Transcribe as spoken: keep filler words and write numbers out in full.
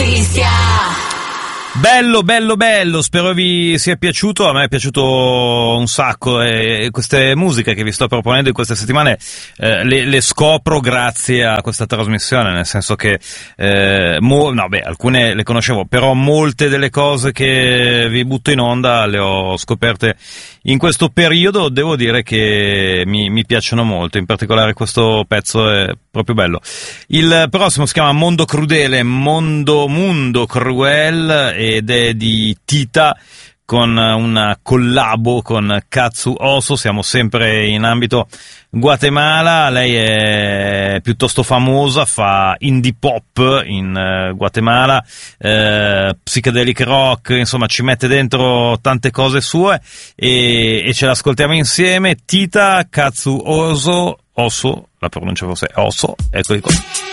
Fischia. Bello, bello, bello, spero vi sia piaciuto, a me è piaciuto un sacco e queste musiche che vi sto proponendo in queste settimane eh, le, le scopro grazie a questa trasmissione, nel senso che, eh, mo, no beh, alcune le conoscevo, però molte delle cose che vi butto in onda le ho scoperte in questo periodo, devo dire che mi, mi piacciono molto, in particolare questo pezzo è proprio bello. Il prossimo si chiama Mondo Crudele, Mondo Mundo Cruel, ed è di Tita con una collabo con Katsu Oso. Siamo sempre in ambito Guatemala, lei è piuttosto famosa, fa indie pop in uh, Guatemala, eh, psychedelic rock, insomma ci mette dentro tante cose sue e, e ce l'ascoltiamo insieme. Tita, Katsu Oso, Oso, la pronuncia forse è Oso, eccoli qua.